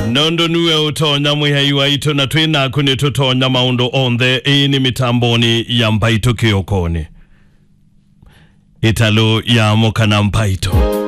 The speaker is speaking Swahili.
Nondo nuwe utonya mwihe waitu na twina kuni tutonya maundo onthe ini mitamboni ya Mpaito Kiokoni. Italo ya Mokana Mpaito.